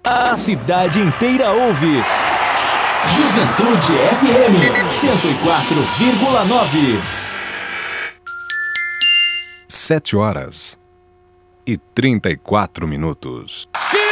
A cidade inteira ouve. Juventude FM 104,9. 7 horas e 34 minutos. Sim!